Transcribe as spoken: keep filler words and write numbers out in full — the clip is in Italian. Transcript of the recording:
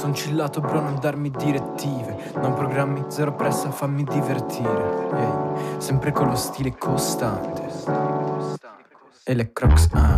Son chillato bro, non darmi direttive. Non programmi, zero pressa, fammi divertire. Ehi, sempre con lo stile costante. E le Crocs, ah